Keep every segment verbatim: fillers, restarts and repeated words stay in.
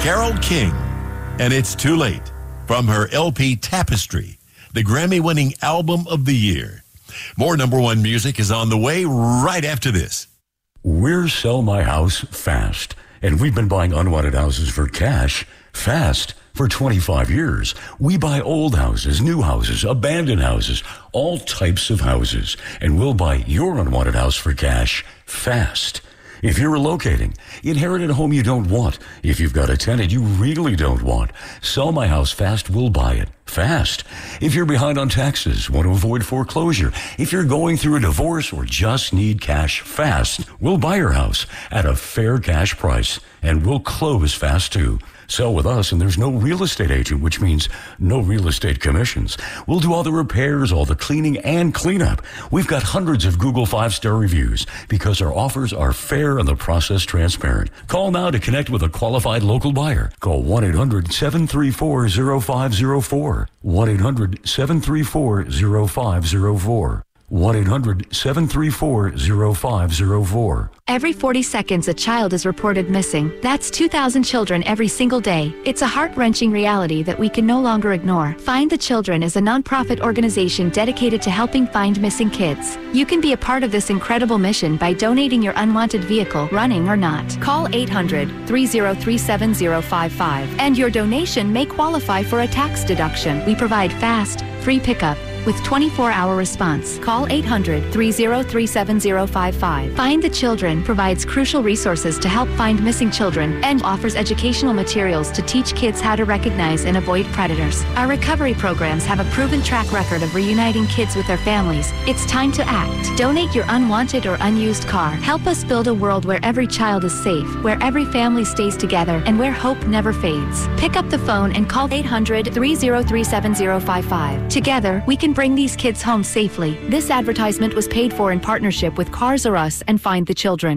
Carole King, and It's Too Late, from her L P Tapestry, the Grammy-winning album of the year. More number one music is on the way right after this. We're Sell My House Fast, and we've been buying unwanted houses for cash fast for twenty-five years. We buy old houses, new houses, abandoned houses, all types of houses, and we'll buy your unwanted house for cash fast. If you're relocating, inherit a home you don't want. If you've got a tenant you really don't want, Sell My House Fast will buy it fast. If you're behind on taxes, want to avoid foreclosure, if you're going through a divorce or just need cash fast, we'll buy your house at a fair cash price, and we'll close fast too. Sell with us, and there's no real estate agent, which means no real estate commissions. We'll do all the repairs, all the cleaning, and cleanup. We've got hundreds of Google five-star reviews because our offers are fair and the process transparent. Call now to connect with a qualified local buyer. Call one eight hundred seven three four zero five zero four. one eight hundred seven three four zero five zero four. one eight hundred seven three four zero five zero four. Every forty seconds, a child is reported missing. That's two thousand children every single day. It's a heart-wrenching reality that we can no longer ignore. Find the Children is a nonprofit organization dedicated to helping find missing kids. You can be a part of this incredible mission by donating your unwanted vehicle, running or not. Call eight hundred three oh three seven oh five five, and your donation may qualify for a tax deduction. We provide fast, free pickup with twenty-four hour response. Call eight hundred three oh three seven oh five five. Find the Children provides crucial resources to help find missing children and offers educational materials to teach kids how to recognize and avoid predators. Our recovery programs have a proven track record of reuniting kids with their families. It's time to act. Donate your unwanted or unused car. Help us build a world where every child is safe, where every family stays together, and where hope never fades. Pick up the phone and call eight hundred three oh three seven oh five five. Together, we can bring these kids home safely. This advertisement was paid for in partnership with Cars R Us and Find the Children.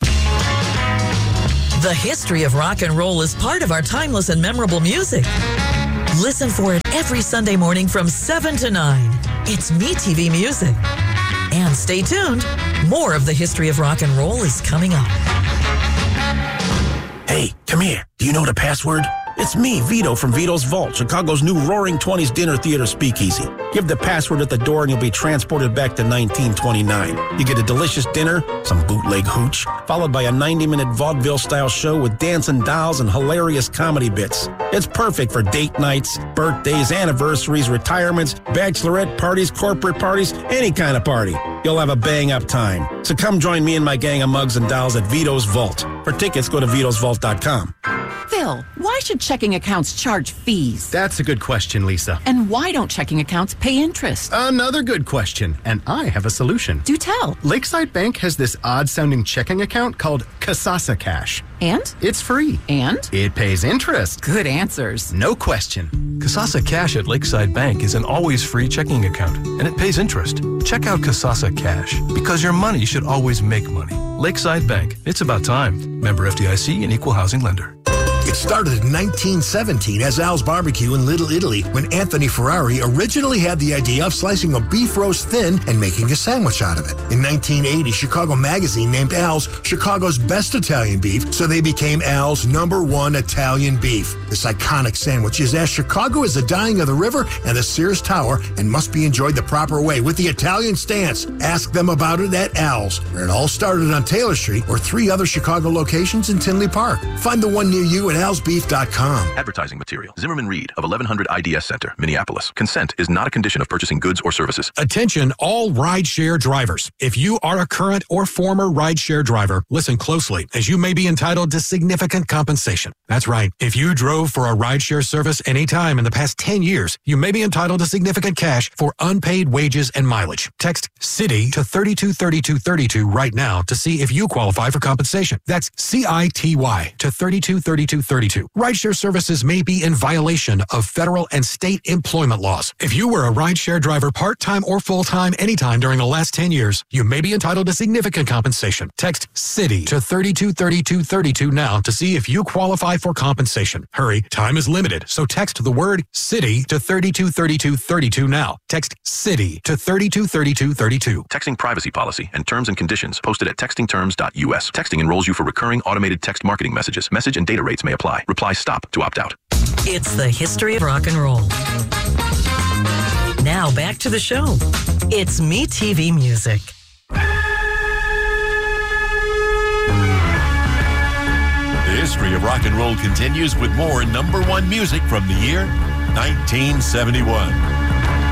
The history of rock and roll is part of our timeless and memorable music. Listen for it every Sunday morning from seven to nine. It's MeTV Music. And stay tuned. More of the history of rock and roll is coming up. Hey, come here. Do you know the password? It's me, Vito, from Vito's Vault, Chicago's new Roaring Twenties dinner theater speakeasy. Give the password at the door and you'll be transported back to nineteen twenty-nine. You get a delicious dinner, some bootleg hooch, followed by a ninety-minute vaudeville-style show with dancing dolls and hilarious comedy bits. It's perfect for date nights, birthdays, anniversaries, retirements, bachelorette parties, corporate parties, any kind of party. You'll have a bang-up time. So come join me and my gang of mugs and dolls at Vito's Vault. For tickets, go to vitos vault dot com. Phil, why should checking accounts charge fees? That's a good question, Lisa. And why don't checking accounts pay interest? Another good question, and I have a solution. Do tell. Lakeside Bank has this odd-sounding checking account called Kasasa Cash. And? It's free. And? It pays interest. Good answers. No question. Kasasa Cash at Lakeside Bank is an always free checking account, and it pays interest. Check out Kasasa Cash, because your money should always make money. Lakeside Bank. It's about time. Member F D I C and Equal Housing Lender. It started in nineteen seventeen as Al's Barbecue in Little Italy when Anthony Ferrari originally had the idea of slicing a beef roast thin and making a sandwich out of it. In nineteen eighty, Chicago Magazine named Al's Chicago's best Italian beef, so they became Al's number one Italian beef. This iconic sandwich is as Chicago as the dying of the river and the Sears Tower and must be enjoyed the proper way with the Italian stance. Ask them about it at Al's, where it all started on Taylor Street or three other Chicago locations in Tinley Park. Find the one near you at als beef dot com. Advertising material. Zimmerman Reed of eleven hundred I D S Center, Minneapolis. Consent is not a condition of purchasing goods or services. Attention all rideshare drivers. If you are a current or former rideshare driver, listen closely, as you may be entitled to significant compensation. That's right. If you drove for a rideshare service any time in the past ten years, you may be entitled to significant cash for unpaid wages and mileage. Text CITY to thirty-two thirty-two thirty-two right now to see if you qualify for compensation. That's C I T Y to thirty-two thirty-two thirty-two. Rideshare services may be in violation of federal and state employment laws. If you were a rideshare driver part-time or full-time anytime during the last ten years, you may be entitled to significant compensation. Text CITY to thirty-two thirty-two thirty-two now to see if you qualify for compensation. Hurry, time is limited, so text the word CITY to thirty-two thirty-two thirty-two now. Text CITY to thirty-two thirty-two thirty-two. Texting privacy policy and terms and conditions posted at texting terms dot U S. Texting enrolls you for recurring automated text marketing messages. Message and data rates may apply. Reply STOP to opt out. It's the history of rock and roll. Now back to the show. It's Me T V Music. The history of rock and roll continues with more number one music from the year nineteen seventy-one.